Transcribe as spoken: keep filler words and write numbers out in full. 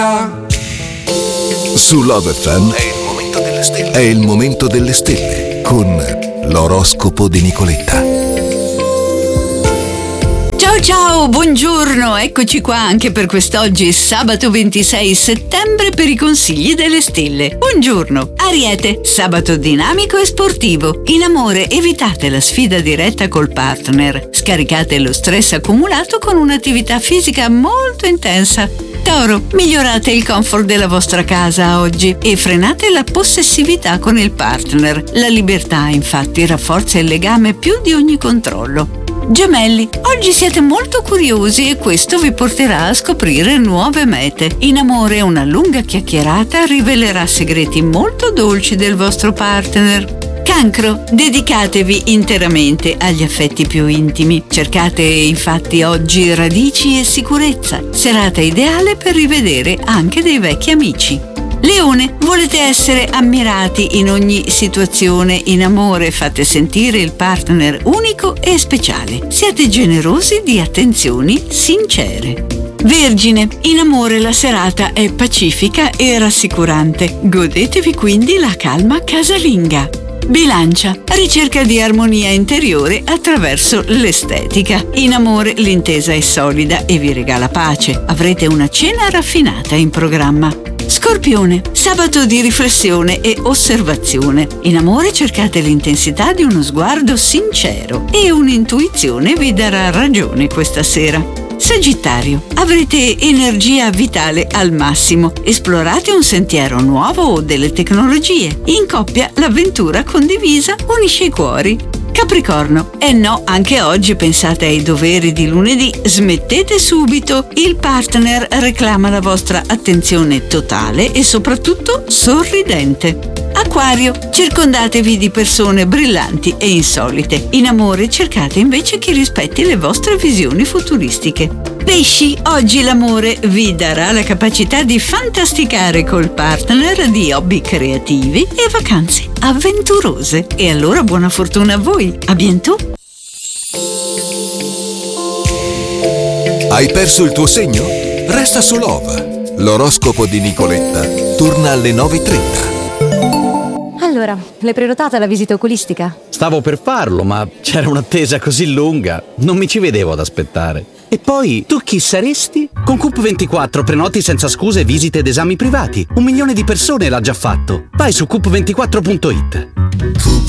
Su Love F M è il momento delle stelle. È il momento delle stelle con l'oroscopo di Nicoletta. Ciao ciao, buongiorno, eccoci qua anche per quest'oggi, sabato ventisei settembre, per i consigli delle stelle. Buongiorno, Ariete, sabato dinamico e sportivo. In amore evitate la sfida diretta col partner, scaricate lo stress accumulato con un'attività fisica molto intensa. Toro, migliorate il comfort della vostra casa oggi e frenate la possessività con il partner. La libertà, infatti, rafforza il legame più di ogni controllo. Gemelli, oggi siete molto curiosi e questo vi porterà a scoprire nuove mete. In amore una lunga chiacchierata rivelerà segreti molto dolci del vostro partner. Cancro, dedicatevi interamente agli affetti più intimi. Cercate infatti oggi radici e sicurezza. Serata ideale per rivedere anche dei vecchi amici. Leone, volete essere ammirati in ogni situazione. In amore fate sentire il partner unico e speciale. Siete generosi di attenzioni sincere. Vergine, in amore la serata è pacifica e rassicurante. Godetevi quindi la calma casalinga. Bilancia, ricerca di armonia interiore attraverso l'estetica. In amore l'intesa è solida e vi regala pace. Avrete una cena raffinata in programma. Scorpione, sabato di riflessione e osservazione. In amore cercate l'intensità di uno sguardo sincero e un'intuizione vi darà ragione questa sera. Sagittario, avrete energia vitale al massimo. Esplorate un sentiero nuovo o delle tecnologie. In coppia l'avventura condivisa unisce i cuori. Capricorno, eh no, anche oggi pensate ai doveri di lunedì. Smettete subito. Il partner reclama la vostra attenzione totale e soprattutto sorridente. Acquario, circondatevi di persone brillanti e insolite. In amore cercate invece chi rispetti le vostre visioni futuristiche. Pesci, oggi l'amore vi darà la capacità di fantasticare col partner, di hobby creativi e vacanze avventurose. E allora buona fortuna a voi. A bientôt. Hai perso il tuo segno? Resta su Love. L'oroscopo di Nicoletta torna alle nove e trenta. Allora, l'hai prenotata la visita oculistica? Stavo per farlo, ma c'era un'attesa così lunga, non mi ci vedevo ad aspettare. E poi, tu chi saresti? Con Coop ventiquattro prenoti senza scuse visite ed esami privati. Un milione di persone l'ha già fatto. Vai su coop ventiquattro punto it.